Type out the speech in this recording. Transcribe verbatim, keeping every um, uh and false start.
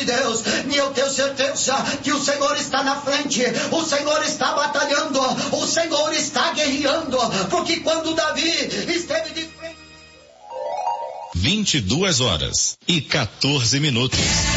de Deus. E eu tenho certeza que o Senhor está na frente, o Senhor está batalhando, o Senhor está guerreando, porque quando Davi esteve de frente... vinte e duas horas e quatorze minutos.